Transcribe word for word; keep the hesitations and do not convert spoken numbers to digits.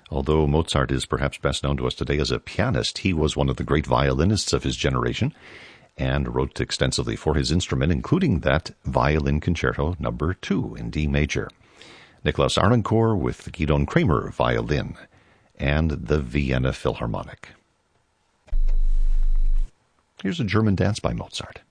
Although Mozart is perhaps best known to us today as a pianist, he was one of the great violinists of his generation and wrote extensively for his instrument, including that Violin Concerto number two in D major. Nicholas Arnoncourt with the Gidon Kremer violin and the Vienna Philharmonic. Here's a German dance by Mozart.